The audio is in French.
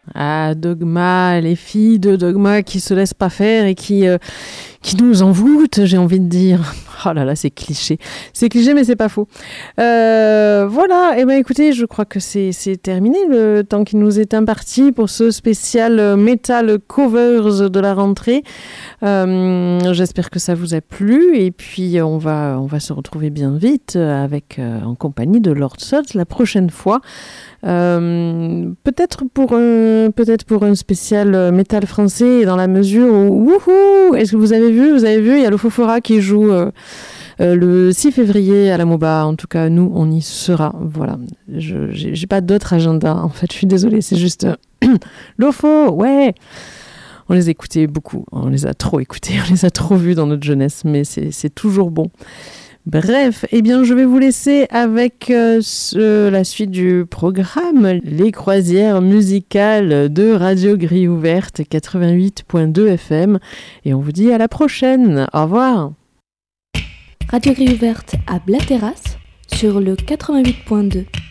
Ah, Dogma, les filles de Dogma qui se laissent pas faire et qui nous envoûtent, j'ai envie de dire. Oh là là, c'est cliché. C'est cliché, mais c'est pas faux. Voilà, et ben écoutez, je crois que c'est terminé le temps qui nous est imparti pour ce spécial Metal Covers de la rentrée. J'espère que ça vous a plu, et puis on va se retrouver bien vite en compagnie de Lord Sod la prochaine fois. Peut-être pour un spécial métal français, dans la mesure où wouhou, est-ce que vous avez vu, il y a le Fofora qui joue le 6 février à la MOBA. En tout cas, nous on y sera. Voilà, j'ai pas d'autre agenda en fait, je suis désolée, c'est juste l'OFO, ouais. On les écoutait beaucoup, on les a trop écoutés, on les a trop vus dans notre jeunesse, mais c'est toujours bon. Bref, eh bien, je vais vous laisser avec la suite du programme, les croisières musicales de Radio Grille Ouverte 88.2 FM. Et on vous dit à la prochaine. Au revoir. Radio Grille Ouverte à Blaterras sur le 88.2.